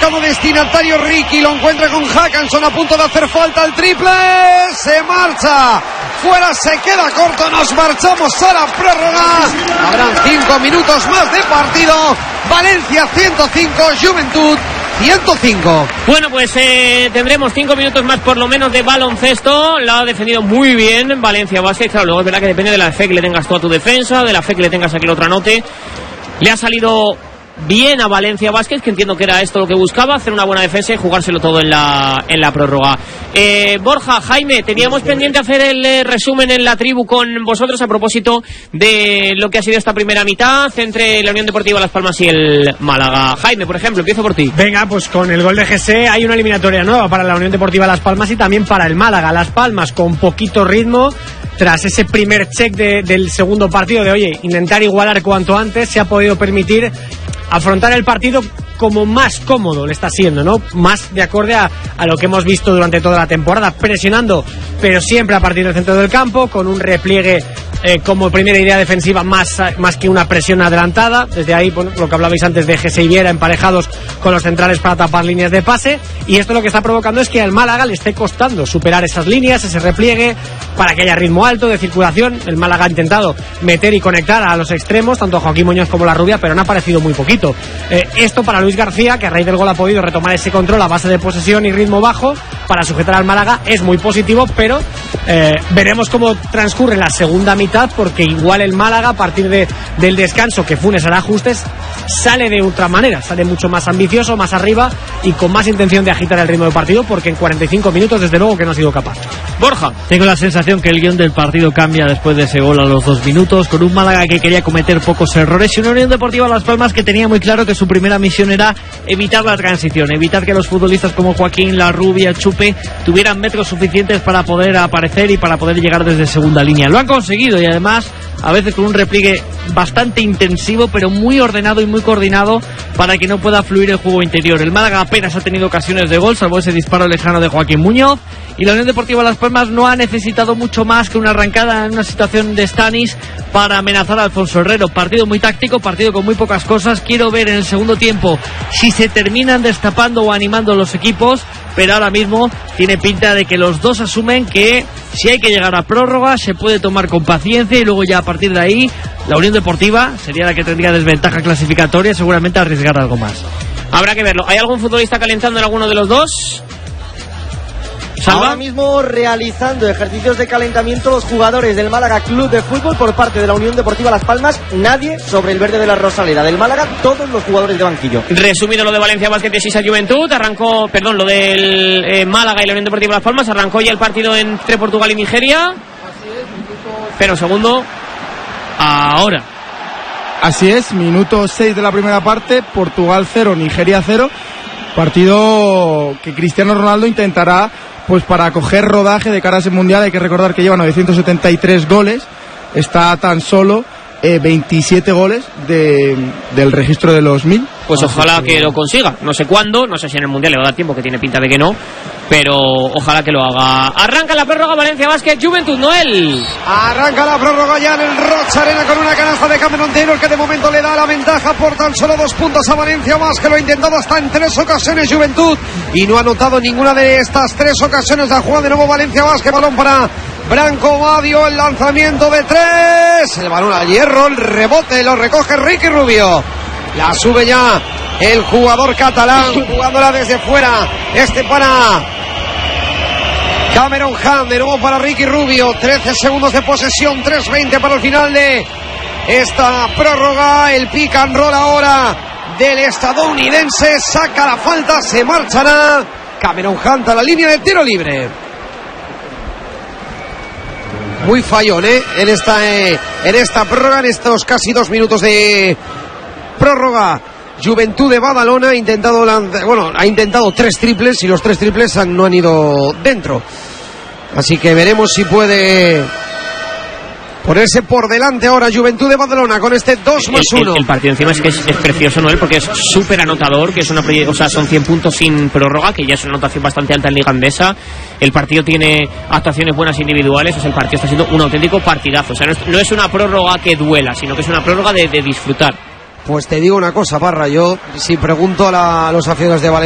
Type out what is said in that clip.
buscando destinatario Ricky, lo encuentra con Haakanson a punto de hacer falta, el triple, se marcha, fuera, se queda corto, nos marchamos a la prórroga, habrán 5 minutos más de partido, Valencia 105, Juventud 105. Bueno, pues tendremos 5 minutos más por lo menos de baloncesto. La ha defendido muy bien Valencia Basket. Claro, luego es verdad que depende de la fe que le tengas tú a tu defensa, de la fe que le tengas a que el otro anote. Le ha salido bien a Valencia Basket, que entiendo que era esto lo que buscaba, hacer una buena defensa y jugárselo todo en la prórroga. Borja, Jaime, teníamos pendiente hacer el resumen en la tribu con vosotros a propósito de lo que ha sido esta primera mitad entre la Unión Deportiva Las Palmas y el Málaga. Jaime, por ejemplo, empiezo por ti. Venga, pues con el gol de GC hay una eliminatoria nueva para la Unión Deportiva Las Palmas y también para el Málaga. Las Palmas con poquito ritmo, tras ese primer check del segundo partido de, oye, intentar igualar cuanto antes, se ha podido permitir afrontar el partido como más cómodo le está siendo, ¿no? Más de acorde a lo que hemos visto durante toda la temporada, presionando, pero siempre a partir del centro del campo, con un repliegue como primera idea defensiva más que una presión adelantada. Desde ahí, bueno, lo que hablabais antes de Gese y Viera emparejados con los centrales para tapar líneas de pase, y esto lo que está provocando es que al Málaga le esté costando superar esas líneas, ese repliegue, para que haya ritmo alto de circulación. El Málaga ha intentado meter y conectar a los extremos, tanto a Joaquín Muñoz como a la Rubia, pero no ha aparecido muy poquito. Esto para Luis García, que a raíz del gol ha podido retomar ese control a base de posesión y ritmo bajo para sujetar al Málaga, es muy positivo, pero veremos cómo transcurre la segunda mitad, porque igual el Málaga, a partir del descanso, que Funes hará ajustes, sale de otra manera, sale mucho más ambicioso, más arriba y con más intención de agitar el ritmo del partido, porque en 45 minutos desde luego que no ha sido capaz. Borja, tengo la sensación que el guión del partido cambia después de ese gol a los 2 minutos, con un Málaga que quería cometer pocos errores y una Unión Deportiva Las Palmas que tenía muy claro que su primera misión era evitar la transición, evitar que los futbolistas como Joaquín, La Rubia, Chupe tuvieran metros suficientes para poder aparecer y para poder llegar desde segunda línea. Lo han conseguido, y además a veces con un repliegue bastante intensivo, pero muy ordenado y muy coordinado para que no pueda fluir el juego interior. El Málaga apenas ha tenido ocasiones de gol, salvo ese disparo lejano de Joaquín Muñoz, y la Unión Deportiva Las Palmas no ha necesitado mucho más que una arrancada en una situación de Stanis para amenazar a Alfonso Herrero. Partido muy táctico, partido con muy pocas cosas. Quiero ver en el segundo tiempo si se terminan destapando o animando los equipos, pero ahora mismo tiene pinta de que los dos asumen que si hay que llegar a prórroga se puede tomar con paciencia, y luego ya a partir de ahí la Unión Deportiva sería la que tendría desventaja clasificatoria, seguramente arriesgar algo más. Habrá que verlo. ¿Hay algún futbolista calentando en alguno de los dos? Ahora mismo realizando ejercicios de calentamiento los jugadores del Málaga Club de Fútbol. Por parte de la Unión Deportiva Las Palmas, nadie sobre el verde de la Rosaleda. Del Málaga, todos los jugadores de banquillo. Resumido lo de Valencia Basket y Sisa Juventud, lo del Málaga y la Unión Deportiva Las Palmas, arrancó ya el partido entre Portugal y Nigeria. Pero segundo, ahora. Así es, minuto 6 de la primera parte, Portugal 0, Nigeria 0. Partido que Cristiano Ronaldo intentará, pues, para coger rodaje de cara a ese mundial. Hay que recordar que lleva 973 goles, está tan solo 27 goles del registro de los 1000. Pues ojalá que lo consiga, no sé cuándo, no sé si en el mundial le va a dar tiempo, que tiene pinta de que no, pero ojalá que lo haga. Arranca la prórroga, Valencia Basket, Juventud, Noel. Arranca la prórroga ya en el Rocha Arena con una canasta de Cameron Taylor, que de momento le da la ventaja por tan solo 2 puntos a Valencia Basket. Que lo ha intentado hasta en 3 ocasiones Juventud y no ha anotado ninguna de estas 3 ocasiones. La juega de nuevo Valencia Basket, balón para Branco Badio, el lanzamiento de 3, el balón al hierro, el rebote lo recoge Ricky Rubio. La sube ya el jugador catalán, jugándola desde fuera. Para Cameron Hunt, de nuevo para Ricky Rubio. 13 segundos de posesión, 3:20 para el final de esta prórroga. El pick and roll ahora del estadounidense. Saca la falta, se marchará Cameron Hunt a la línea de tiro libre. Muy fallón, en esta prórroga, en estos casi 2 minutos de prórroga. Juventud de Badalona ha intentado 3 triples y los 3 triples no han ido dentro. Así que veremos si puede ponerse por delante ahora Juventud de Badalona con este 2+1. El partido encima es que es precioso, Noel, porque es súper anotador, que es son 100 puntos sin prórroga, que ya es una anotación bastante alta en Liga Andesa. El partido tiene actuaciones buenas individuales, el partido está siendo un auténtico partidazo. O sea, no es una prórroga que duela, sino que es una prórroga de disfrutar. Pues te digo una cosa, Parra, yo si pregunto a los aficionados de Valencia,